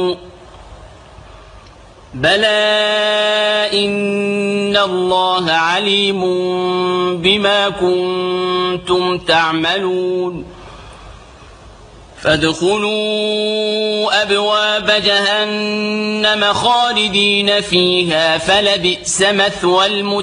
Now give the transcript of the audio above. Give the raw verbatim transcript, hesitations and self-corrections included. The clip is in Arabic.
بلى إن الله عليم بما كنتم تعملون فادخلوا أبواب جهنم خالدين فيها فلبئس مثوى المتقين